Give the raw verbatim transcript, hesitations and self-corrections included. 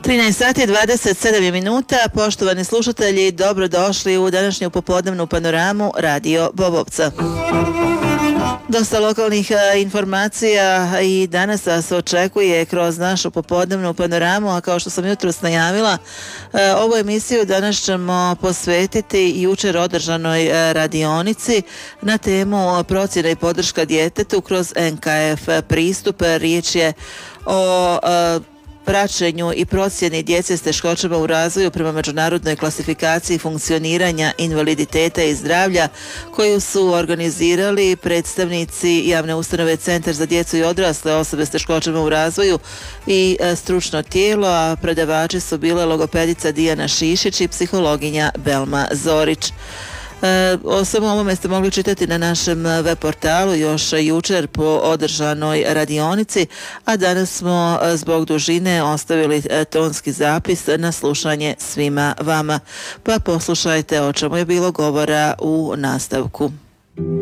trinaest sati i dvadeset sedam minuta. Poštovani slušatelji, dobrodošli u današnju popodnevnu panoramu Radio Bobovca. Dosta lokalnih a, informacija i danas se očekuje kroz našu popodnevnu panoramu, a kao što sam jutros najavila, a, ovu emisiju danas ćemo posvetiti jučer održanoj a, radionici na temu procjena i podrška djetetu kroz en ka ef pristup. Riječ je o a, praćenju i procjeni djece s teškoćama u razvoju prema međunarodnoj klasifikaciji funkcioniranja, invaliditeta i zdravlja, koju su organizirali predstavnici javne ustanove Centar za djecu i odrasle osobe s teškoćama u razvoju i stručno tijelo, a predavači su bile logopedica Dijana Šišić i psihologinja Belma Zorić. E, o svemu ovome ste mogli čitati na našem web portalu još jučer po održanoj radionici, a danas smo zbog dužine ostavili tonski zapis na slušanje svima vama. Pa poslušajte o čemu je bilo govora u nastavku.